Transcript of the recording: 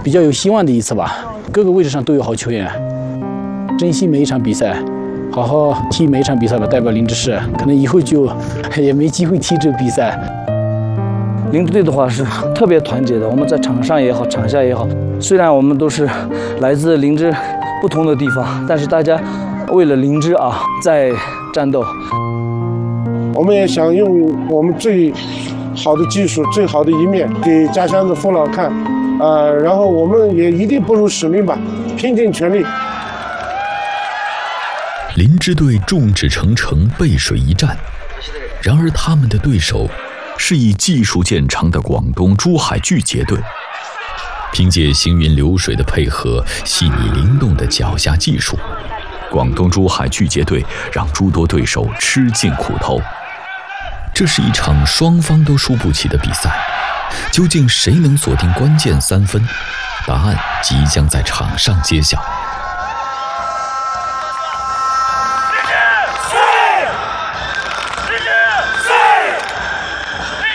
比较有希望的一次吧。各个位置上都有好球员，珍惜每一场比赛，好好踢每一场比赛吧，代表林芝市。可能以后就也没机会踢这个比赛。林芝队的话是特别团结的，我们在场上也好，场下也好，虽然我们都是来自林芝不同的地方，但是大家为了林芝啊在战斗。 我们也想用我们最好的技术、最好的一面给家乡的父老看，然后我们也一定不辱使命吧，拼尽全力。 林芝队众志成城，背水一战，然而他们的对手是以技术见长的广东珠海巨杰队。凭借行云流水的配合、细腻灵动的脚下技术，广东珠海巨杰队让诸多对手吃尽苦头。这是一场双方都输不起的比赛，究竟谁能锁定关键3分？答案即将在场上揭晓。